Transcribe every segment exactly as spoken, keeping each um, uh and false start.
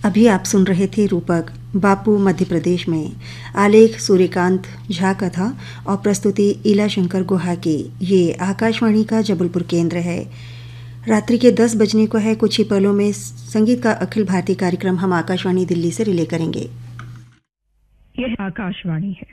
अभी आप सुन रहे थे रूपक बापू मध्य प्रदेश में, आलेख सूर्यकांत झा का था और प्रस्तुति इला शंकर गुहा की। ये आकाशवाणी का जबलपुर केंद्र है। रात्रि के दस बजने को है। कुछ ही पलों में संगीत का अखिल भारतीय कार्यक्रम हम आकाशवाणी दिल्ली से रिले करेंगे। यह आकाशवाणी है।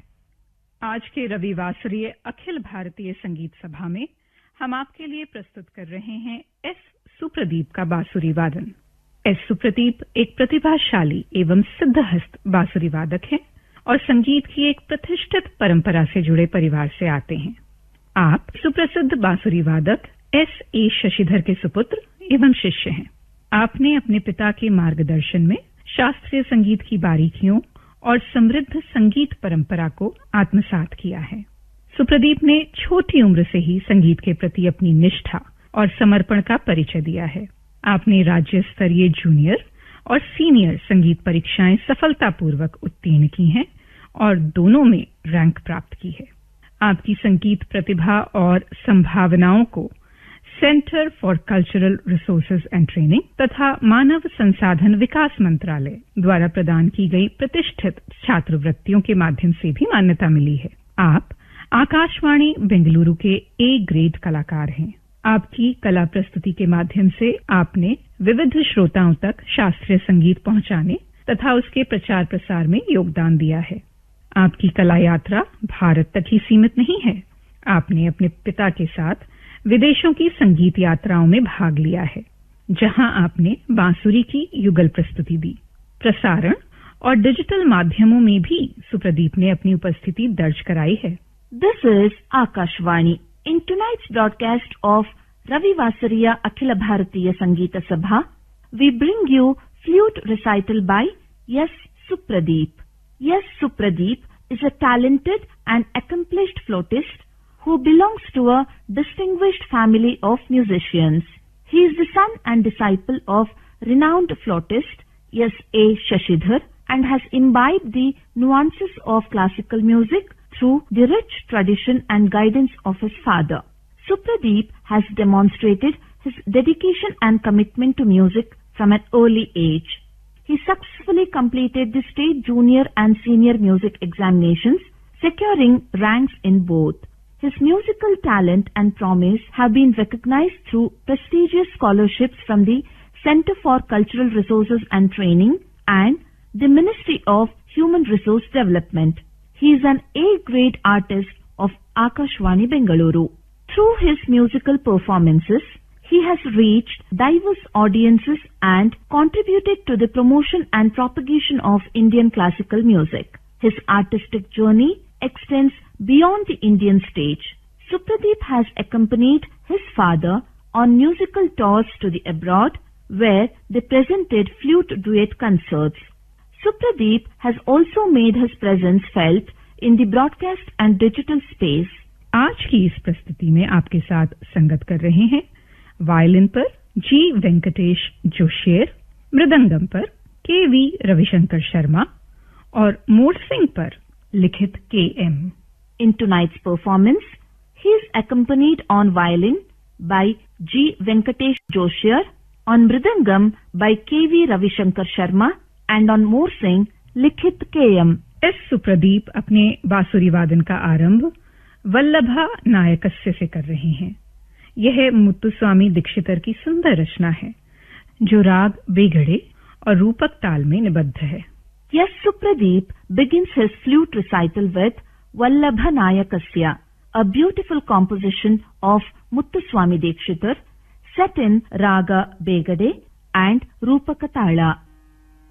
आज के रविवासरीय अखिल भारतीय संगीत सभा में हम आपके लिए प्रस्तुत कर रहे हैं एस सुप्रदीप का बांसुरी वादन। एस सुप्रदीप एक प्रतिभाशाली एवं सिद्धहस्त बांसुरी वादक हैं और संगीत की एक प्रतिष्ठित परंपरा से जुड़े परिवार से आते हैं। आप सुप्रसिद्ध बांसुरी वादक एस ए शशिधर के सुपुत्र एवं शिष्य हैं। आपने अपने पिता के मार्गदर्शन में शास्त्रीय संगीत की बारीकियों और समृद्ध संगीत परंपरा को आत्मसात किया है। सुप्रदीप ने छोटी उम्र से ही संगीत के प्रति अपनी निष्ठा और समर्पण का परिचय दिया है। आपने राज्य स्तरीय जूनियर और सीनियर संगीत परीक्षाएं सफलतापूर्वक उत्तीर्ण की हैं और दोनों में रैंक प्राप्त की है। आपकी संगीत प्रतिभा और संभावनाओं को centre for cultural resources and training तथा मानव संसाधन विकास मंत्रालय द्वारा प्रदान की गई प्रतिष्ठित छात्रवृत्तियों के माध्यम से भी मान्यता मिली है। आप आकाशवाणी बेंगलुरु के ए ग्रेड कलाकार हैं। आपकी कला प्रस्तुति के माध्यम से आपने विविध श्रोताओं तक शास्त्रीय संगीत पहुंचाने तथा उसके प्रचार प्रसार में योगदान दिया है। आपकी कला यात्रा भारत तक ही सीमित नहीं है। आपने अपने पिता के साथ विदेशों की संगीत यात्राओं में भाग लिया है, जहां आपने बांसुरी की युगल प्रस्तुति दी। प्रसारण और डिजिटल माध्यमों में भी सुप्रदीप ने अपनी उपस्थिति दर्ज कराई है। This is Akashvani. In tonight's broadcast of Ravi Vasariya Akhila Bharatiya Sangeeta Sabha, we bring you flute recital by S. Supradeep. S. Supradeep is a talented and accomplished flautist who belongs to a distinguished family of musicians. He is the son and disciple of renowned flautist S. A. Shashidhar and has imbibed the nuances of classical music through the rich tradition and guidance of his father. Supradeep has demonstrated his dedication and commitment to music from an early age. He successfully completed the state junior and senior music examinations, securing ranks in both. His musical talent and promise have been recognized through prestigious scholarships from the Center for Cultural Resources and Training and the Ministry of Human Resource Development. He is an A-grade artist of Akashvani Bengaluru. Through his musical performances, he has reached diverse audiences and contributed to the promotion and propagation of Indian classical music. His artistic journey extends beyond the Indian stage. Supradeep has accompanied his father on musical tours to the abroad, where they presented flute duet concerts. Supradeep has also made his presence felt in the broadcast and digital space. आज की इस प्रस्तुति में आपके साथ संगत कर रहे हैं वायलिन पर जी वेंकटेश जोशियर, मृदंगम पर के वी रविशंकर शर्मा और मोरसिंग पर लिखित के M. In tonight's performance, he is accompanied on violin by G. Venkatesh Joshir, on mridangam by K V Ravishankar Sharma and on morsing लिखित के एम। एस सुप्रदीप अपने बांसुरी वादन का आरंभ वल्लभा नायकस्य से कर रहे हैं। यह मुत्तुस्वामी दीक्षितर की सुंदर रचना है, जो राग बेगड़े और रूपक ताल में निबद्ध है। Yes, Supradeep begins his flute recital with Vallabha Nayakasya, a beautiful composition of Muthuswami Dikshitar, set in Raga Begade and Rupaka Tala.